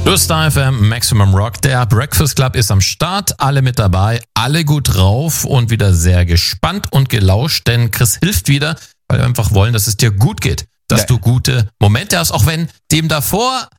Star FM Maximum Rock, der Breakfast Club ist am Start, alle mit dabei, alle gut drauf und wieder sehr gespannt und gelauscht, denn Chris hilft wieder, weil wir einfach wollen, dass es dir gut geht, dass du gute Momente hast, auch wenn dem davor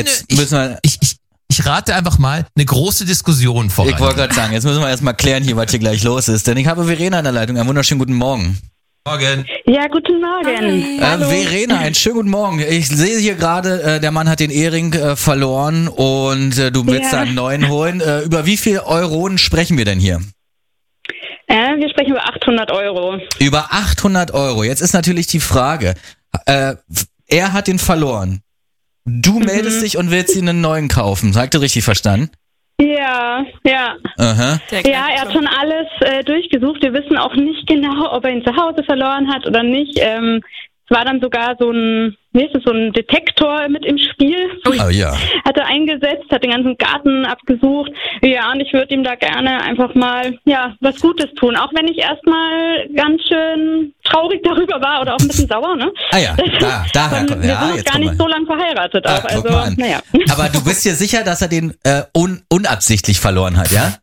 ich rate einfach mal, eine große Diskussion voran. Ich wollte gerade sagen, jetzt müssen wir erstmal klären hier, was hier gleich los ist, denn ich habe Verena in der Leitung. Einen wunderschönen guten Morgen. Morgen. Ja, guten Morgen. Hallo. Verena, einen schönen guten Morgen. Ich sehe hier gerade, der Mann hat den Ehering verloren und du willst da einen neuen holen. Über wie viel Euronen sprechen wir denn hier? Wir sprechen über 800 Euro. Über 800 Euro. Jetzt ist natürlich die Frage, er hat den verloren. Du meldest dich und willst ihn einen neuen kaufen. Habt ihr richtig verstanden? Ja. Aha. Ja, er hat schon alles durchgesucht. Wir wissen auch nicht genau, ob er ihn zu Hause verloren hat oder nicht. Es war dann sogar so ein Detektor mit im Spiel. Oh ja. Hat er eingesetzt, hat den ganzen Garten abgesucht. Ja, und ich würde ihm da gerne einfach mal, was Gutes tun. Auch wenn ich erstmal ganz schön traurig darüber war oder auch ein bisschen sauer, ne? Ah ja, daher kommt. Wir sind gar nicht so lange verheiratet. Auch. Guck mal an. Naja. Aber du bist dir sicher, dass er den unabsichtlich verloren hat, ja?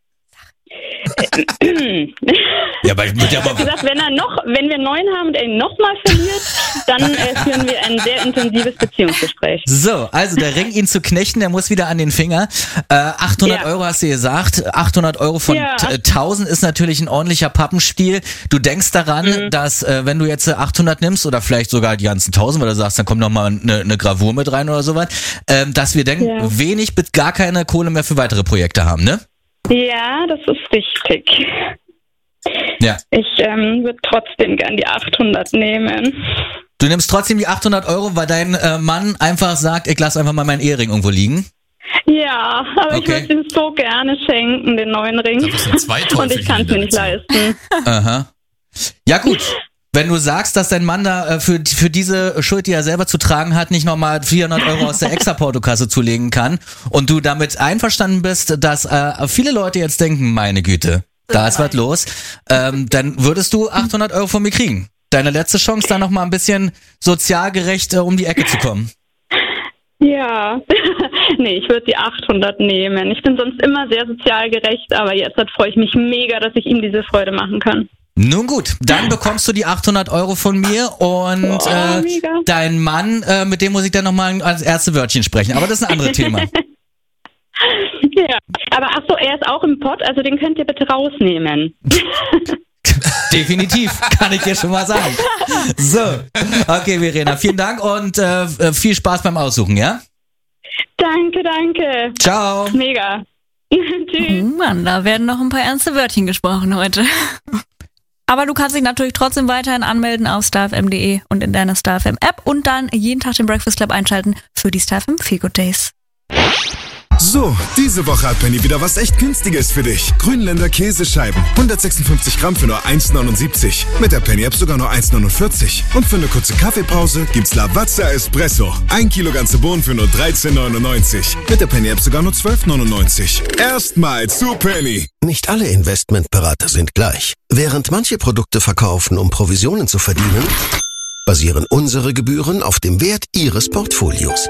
Ja, aber ich würde ja mal gesagt, wenn wir einen neuen haben und er ihn nochmal verliert, dann führen wir ein sehr intensives Beziehungsgespräch. So, also der Ring, ihn zu knechten, der muss wieder an den Finger. 800 Euro hast du gesagt. 800 Euro von 1000 ist natürlich ein ordentlicher Pappenstiel. Du denkst daran, dass wenn du jetzt 800 nimmst oder vielleicht sogar die ganzen 1000, weil du sagst, dann kommt nochmal eine Gravur mit rein oder sowas, dass wir wenig bis gar keine Kohle mehr für weitere Projekte haben, ne? Ja, das ist richtig. Ja. Ich würde trotzdem gern die 800 nehmen. Du nimmst trotzdem die 800 Euro, weil dein Mann einfach sagt, ich lasse einfach mal meinen Ehering irgendwo liegen? Ja, aber ich würde ihm so gerne schenken, den neuen Ring. Und ich kann es mir nicht leisten. Aha. Ja gut. Wenn du sagst, dass dein Mann da für diese Schuld, die er selber zu tragen hat, nicht nochmal 400 Euro aus der Extra-Portokasse zulegen kann und du damit einverstanden bist, dass viele Leute jetzt denken, meine Güte, da ist was los, dann würdest du 800 Euro von mir kriegen. Deine letzte Chance, da nochmal ein bisschen sozial gerecht um die Ecke zu kommen. Ja, nee, ich würde die 800 nehmen. Ich bin sonst immer sehr sozial gerecht, aber jetzt freue ich mich mega, dass ich ihm diese Freude machen kann. Nun gut, dann bekommst du die 800 Euro von mir und dein Mann, mit dem muss ich dann nochmal als erste Wörtchen sprechen, aber das ist ein anderes Thema. Ja, aber er ist auch im Pott, also den könnt ihr bitte rausnehmen. Definitiv, kann ich dir schon mal sagen. So, okay Verena, vielen Dank und viel Spaß beim Aussuchen, ja? Danke. Ciao. Mega. Tschüss. Mann, da werden noch ein paar ernste Wörtchen gesprochen heute. Aber du kannst dich natürlich trotzdem weiterhin anmelden auf starfm.de und in deiner StarFM App und dann jeden Tag den Breakfast Club einschalten für die StarFM Feel Good Days. So, diese Woche hat Penny wieder was echt Günstiges für dich. Grünländer Käsescheiben, 156 Gramm für nur 1,79. Mit der Penny App sogar nur 1,49. Und für eine kurze Kaffeepause gibt's Lavazza Espresso. 1 Kilo ganze Bohnen für nur 13,99. Mit der Penny App sogar nur 12,99. Erstmal zu Penny. Nicht alle Investmentberater sind gleich. Während manche Produkte verkaufen, um Provisionen zu verdienen, basieren unsere Gebühren auf dem Wert Ihres Portfolios.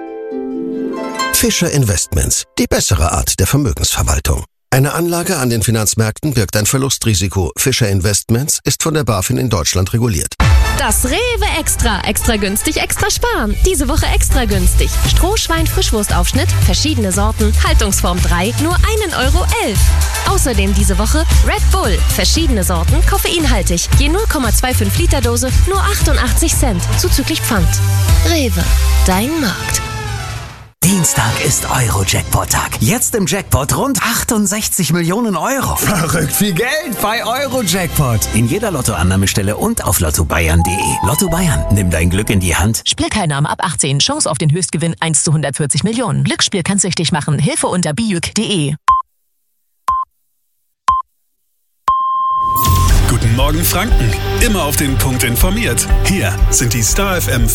Fischer Investments, die bessere Art der Vermögensverwaltung. Eine Anlage an den Finanzmärkten birgt ein Verlustrisiko. Fischer Investments ist von der BaFin in Deutschland reguliert. Das Rewe Extra. Extra günstig, extra sparen. Diese Woche extra günstig. Strohschwein Frischwurstaufschnitt, verschiedene Sorten, Haltungsform 3, nur 1,11 Euro. Außerdem diese Woche Red Bull, verschiedene Sorten, koffeinhaltig. Je 0,25 Liter Dose, nur 88 Cent, zuzüglich Pfand. Rewe, dein Markt. Dienstag ist Euro-Jackpot-Tag. Jetzt im Jackpot rund 68 Millionen Euro. Verrückt viel Geld bei Euro-Jackpot. In jeder Lottoannahmestelle und auf lottobayern.de. Lotto Bayern, nimm dein Glück in die Hand. Spielteilnahme ab 18. Chance auf den Höchstgewinn 1 zu 140 Millionen. Glücksspiel kann süchtig machen. Hilfe unter bijuk.de. Guten Morgen Franken. Immer auf den Punkt informiert. Hier sind die StarFM